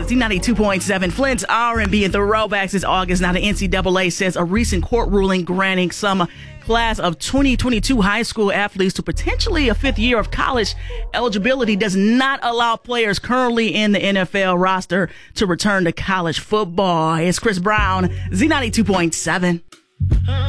Z92.7 Flint's R&B and Throwbacks is August. Now, the NCAA says a recent court ruling granting some class of 2022 high school athletes to potentially a fifth year of college eligibility does not allow players currently in the NFL roster to return to college football. It's Chris Brown, Z92.7.